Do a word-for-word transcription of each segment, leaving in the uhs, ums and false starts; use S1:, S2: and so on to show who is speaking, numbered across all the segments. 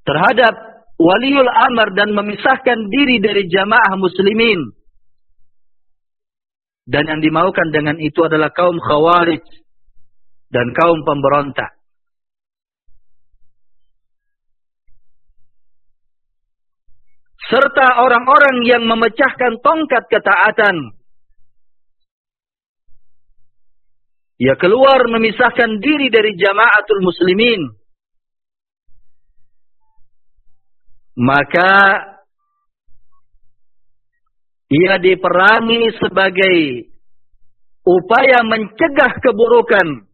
S1: terhadap waliul amr dan memisahkan diri dari jamaah muslimin. Dan yang dimaukan dengan itu adalah kaum khawarij dan kaum pemberontak. Serta orang-orang yang memecahkan tongkat ketaatan. Ia keluar memisahkan diri dari jamaatul muslimin. Maka ia diperangi sebagai upaya mencegah keburukan.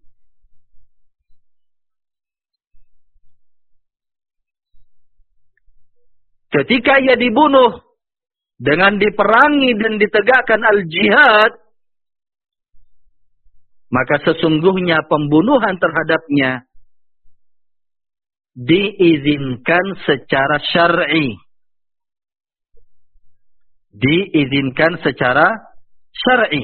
S1: Ketika ia dibunuh dengan diperangi dan ditegakkan al-jihad, maka sesungguhnya pembunuhan terhadapnya diizinkan secara syar'i. Diizinkan secara syar'i.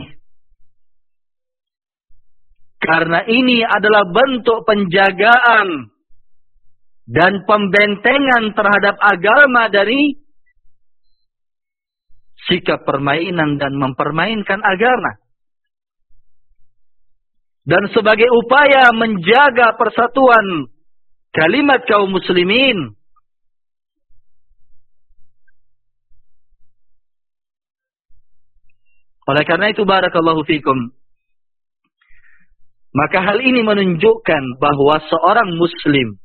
S1: Karena ini adalah bentuk penjagaan dan pembentengan terhadap agama dari sikap permainan dan mempermainkan agama. Dan sebagai upaya menjaga persatuan kalimat kaum muslimin. Oleh karena itu, barakallahu fikum, maka hal ini menunjukkan bahwa seorang muslim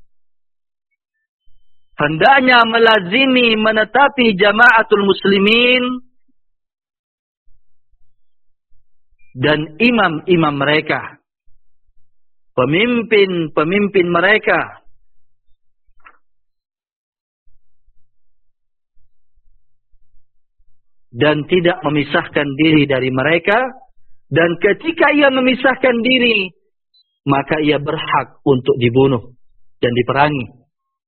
S1: hendaknya melazimi menetapi jamaatul muslimin dan imam-imam mereka, pemimpin-pemimpin mereka, dan tidak memisahkan diri dari mereka. Dan ketika ia memisahkan diri, maka ia berhak untuk dibunuh dan diperangi.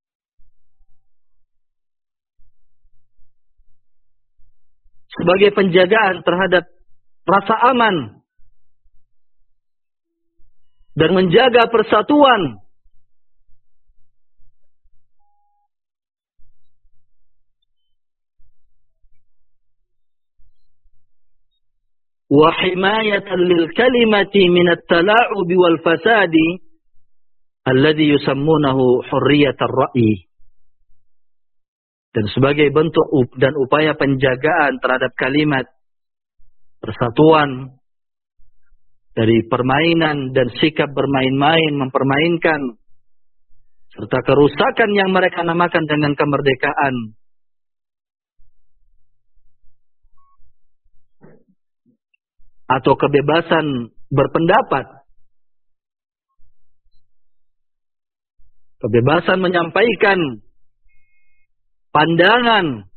S1: Sebagai penjagaan terhadap rasa aman dan menjaga persatuan. Wa himayatan lil kalimati min at-tala'ub wal fasadi alladhi yusammunahu hurriyatar ra'yi. Dan sebagai bentuk dan upaya penjagaan terhadap kalimat persatuan dari permainan dan sikap bermain-main, mempermainkan, serta kerusakan yang mereka namakan dengan kemerdekaan, atau kebebasan berpendapat, kebebasan menyampaikan pandangan,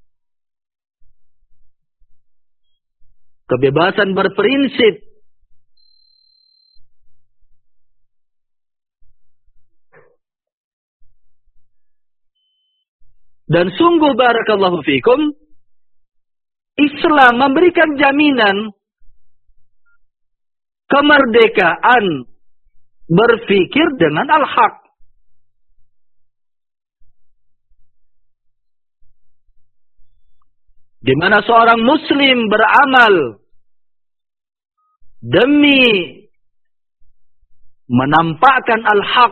S1: kebebasan berprinsip, dan sungguh barakallahu fikum, Islam memberikan jaminan kemerdekaan berfikir dengan al-haq. Di mana seorang muslim beramal demi menampakkan al-haq,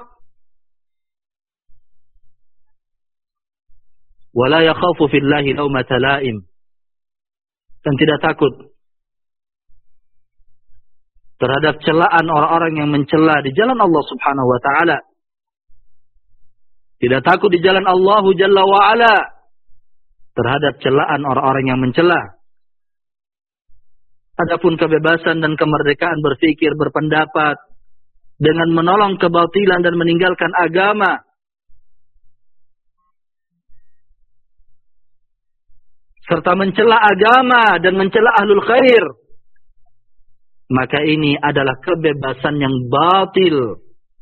S1: wala yakhafu fillahi lawmata laim, dan tidak takut terhadap celaan orang-orang yang mencela di jalan Allah Subhanahu wa taala. Tidak takut di jalan Allah Jalla wa Ala terhadap celaan orang-orang yang mencela. Adapun kebebasan dan kemerdekaan berfikir, berpendapat dengan menolong kebatilan dan meninggalkan agama, serta mencela agama dan mencela ahlul khair, maka ini adalah kebebasan yang batil.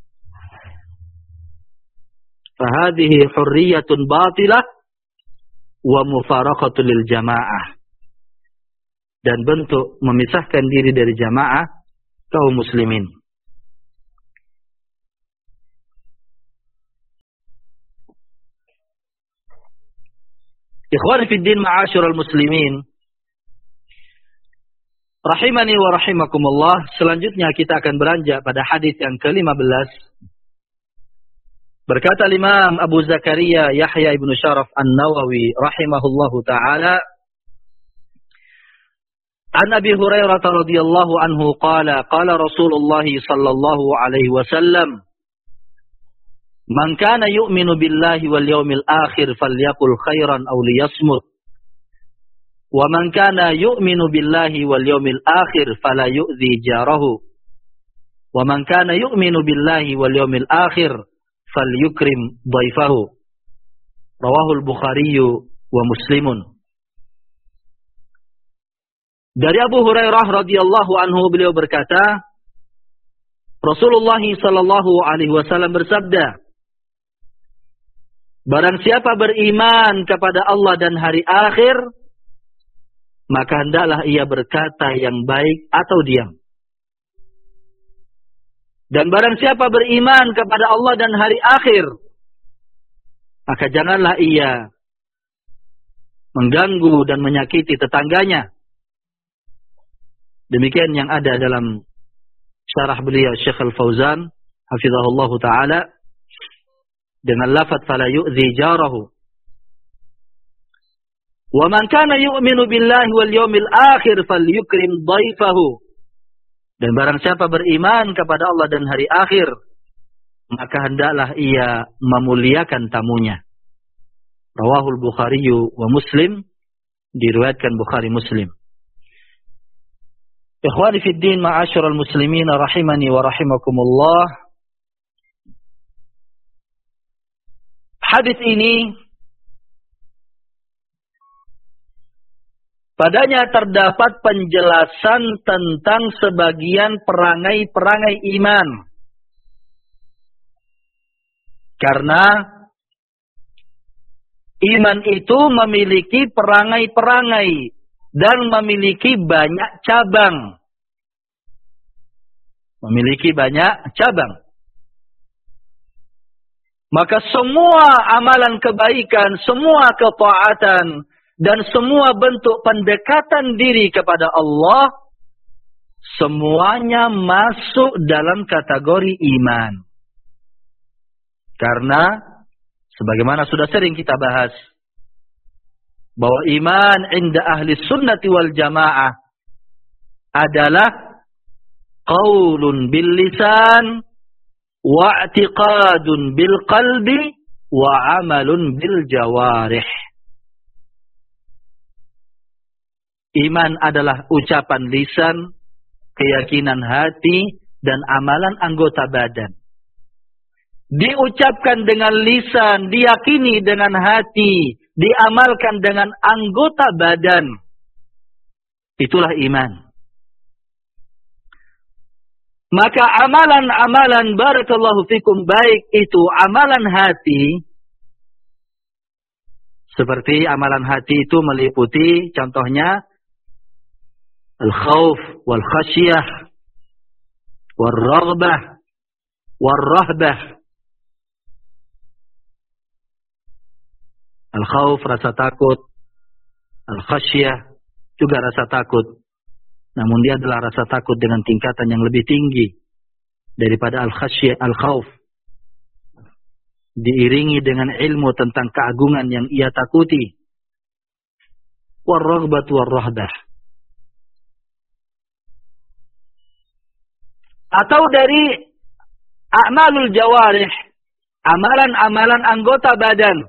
S1: Fahadhihi hurriyatun batilah wa mufaraqatul lil jamaah, dan bentuk memisahkan diri dari jamaah kaum muslimin. Ikhwani fid din, ma'asyiral muslimin, rahimani wa rahimakumullah. Selanjutnya kita akan beranjak pada hadis yang ke lima belas. Berkata Imam Abu Zakaria Yahya ibn Sharaf An-Nawawi rahimahullahu ta'ala, An Abi Hurairah radhiyallahu anhu qala qala Rasulullah sallallahu alaihi wasallam, Man kana yu'minu billahi wal yawmil akhir falyaqul khairan aw liyasmut. Wa man kana yu'minu billahi wal yawmil akhir fala yu'dhi jarahu. Wa man kana yu'minu billahi wal yawmil akhir falyukrim dhaifahu. Rawahul Bukhari wa Muslimun. Dari Abu Hurairah radhiyallahu anhu, beliau berkata, Rasulullah sallallahu alaihi wasallam bersabda, Barang siapa beriman kepada Allah dan hari akhir, maka hendaklah ia berkata yang baik atau diam. Dan barang siapa beriman kepada Allah dan hari akhir, maka janganlah ia mengganggu dan menyakiti tetangganya. Demikian yang ada dalam syarah beliau Syekh Al-Fauzan hafizahullahu taala dengan lafaz fala yu'zi jarahu. Wa man kana yu'minu billahi wal yawmil akhir falyukrim dhaifahu. Dan barang siapa beriman kepada Allah dan hari akhir, maka hendaklah ia memuliakan tamunya. Rawahul Bukhari wa Muslim, diriwayatkan Bukhari Muslim. Ikhwani fid din, ma'asyiral muslimin rahimani wa rahimakumullah. Hadis ini padanya terdapat penjelasan tentang sebagian perangai-perangai iman. Karena iman itu memiliki perangai-perangai dan memiliki banyak cabang. Memiliki banyak cabang. Maka semua amalan kebaikan, semua ketaatan, dan semua bentuk pendekatan diri kepada Allah, semuanya masuk dalam kategori iman. Karena, sebagaimana sudah sering kita bahas, bahwa iman inda ahli sunnati wal jamaah adalah qaulun bil lisan, wa'tiqadun bil qalbi, wa amalun bil jawarih. Iman adalah ucapan lisan, keyakinan hati, dan amalan anggota badan. Diucapkan dengan lisan, diyakini dengan hati, diamalkan dengan anggota badan. Itulah iman. Maka amalan-amalan barakallahu fikum baik itu amalan hati. Seperti amalan hati itu meliputi contohnya al-khawf wal-khasyah wal-raghbah wal-rahbah. Al-khawf rasa takut, al-khasyah juga rasa takut. Namun dia adalah rasa takut dengan tingkatan yang lebih tinggi daripada al-khasyah, al-khawf. Diiringi dengan ilmu tentang keagungan yang ia takuti. War-raghbatu war-rahbah. Atau dari a'malul jawarih, amalan-amalan anggota badan.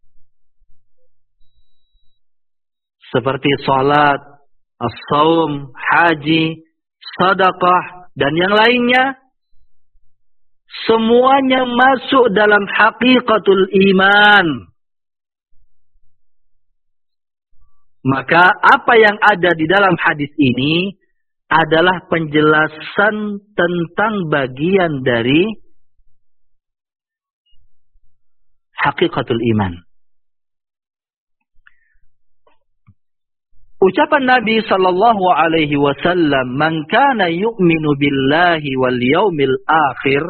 S1: Seperti salat, as-saum, haji, sedekah, dan yang lainnya, semuanya masuk dalam haqiqatul iman. Maka apa yang ada di dalam hadis ini adalah penjelasan tentang bagian dari haqiqatul iman. Ucapan Nabi sallallahu alaihi wasallam, "Man kana yu'minu billahi wal yaumil akhir."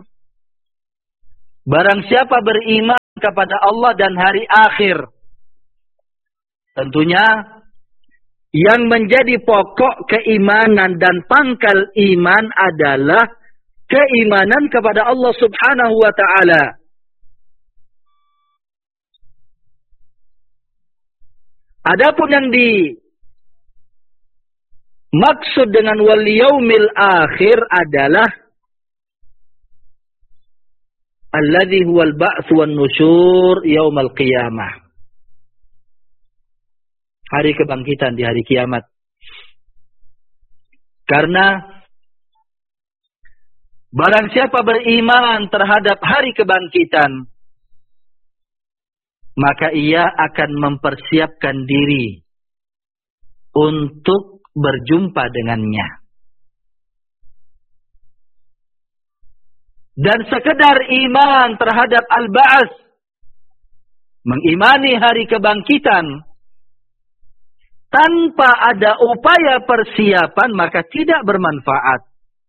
S1: Barang siapa beriman kepada Allah dan hari akhir. Tentunya yang menjadi pokok keimanan dan pangkal iman adalah keimanan kepada Allah Subhanahu wa ta'ala. Adapun yang dimaksud dengan wal yaumil akhir adalah alladhi huwal ba'ts wan nusyur yaumal qiyamah. Hari kebangkitan di hari kiamat. Karena barang siapa beriman terhadap hari kebangkitan, maka ia akan mempersiapkan diri untuk berjumpa dengannya. Dan sekedar iman terhadap al-ba'ats, mengimani hari kebangkitan, tanpa ada upaya persiapan, maka tidak bermanfaat.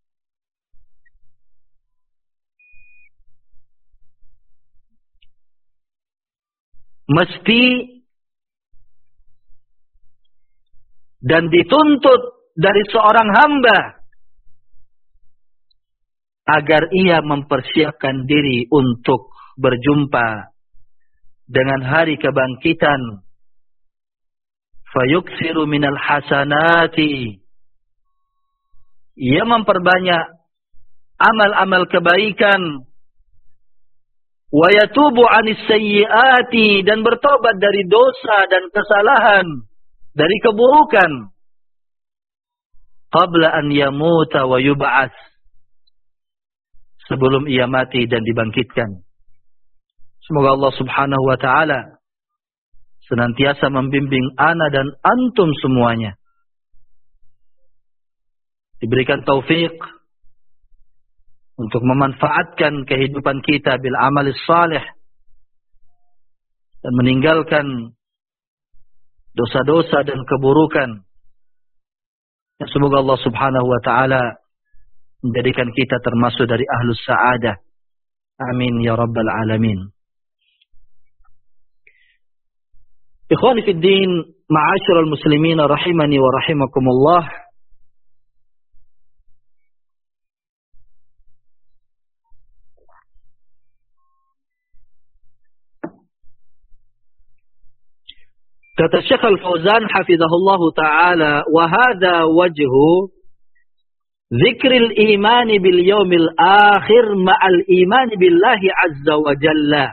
S1: Mesti dan dituntut dari seorang hamba agar ia mempersiapkan diri untuk berjumpa dengan hari kebangkitan. Fayuksiru minal hasanati. Ia memperbanyak amal-amal kebaikan. Wa yatubu anis sayyiati, dan bertobat dari dosa dan kesalahan, dari keburukan. Qabla an yamuta wa yub'ats, sebelum ia mati dan dibangkitkan. Semoga Allah Subhanahu wa ta'ala senantiasa membimbing ana dan antum semuanya. Diberikan taufik untuk memanfaatkan kehidupan kita bil amalis salih dan meninggalkan dosa-dosa dan keburukan. Dan semoga Allah Subhanahu wa ta'ala menjadikan kita termasuk dari ahlus sa'adah. Amin ya rabbal alamin. Ikhwani fi din, ma'asyiral muslimin rahimani wa rahimakumullah. Kata Syekh Al-Fauzan hafizahullahu ta'ala, wa hadha wajhu dzikril imani bil yaumil akhir ma'al imani billahi azza wa jalla.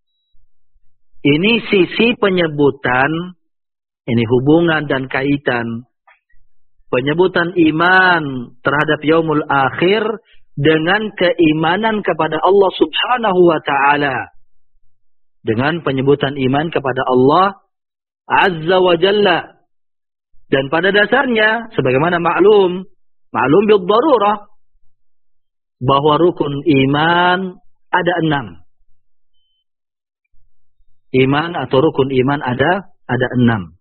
S1: Ini sisi penyebutan, ini hubungan dan kaitan penyebutan iman terhadap yaumul akhir dengan keimanan kepada Allah Subhanahu wa ta'ala. Dengan penyebutan iman kepada Allah Azza wa Jalla. Dan pada dasarnya, sebagaimana maklum, maklum bil darurah, bahwa rukun iman ada enam. Iman atau rukun iman ada ada enam.